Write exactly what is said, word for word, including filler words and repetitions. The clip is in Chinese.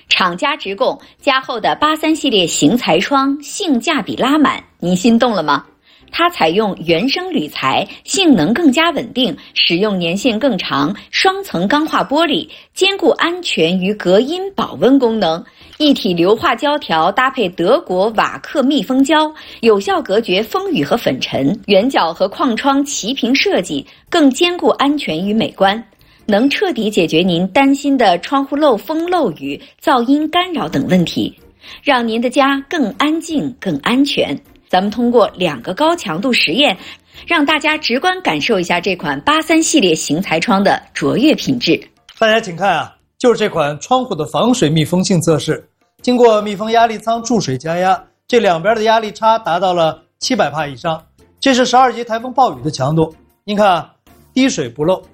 厂家直供加厚的八三系列型材窗性价比拉满，您心动了吗？它采用原生铝材，性能更加稳定，使用年限更长，双层钢化玻璃，兼顾安全与隔音保温功能。一体硫化胶条搭配德国瓦克密封胶，有效隔绝风雨和粉尘。圆角和框窗齐平设计，更兼顾安全与美观，能彻底解决您担心的窗户漏风漏雨、噪音干扰等问题，让您的家更安静、更安全。咱们通过两个高强度实验，让大家直观感受一下这款八三系列型材窗的卓越品质。 大家请看啊，就是这款窗户的防水密封性测试，经过密封压力舱注水加压，这两边的压力差达到了七百帕以上，这是十二级台风暴雨的强度。您看啊，滴水不漏，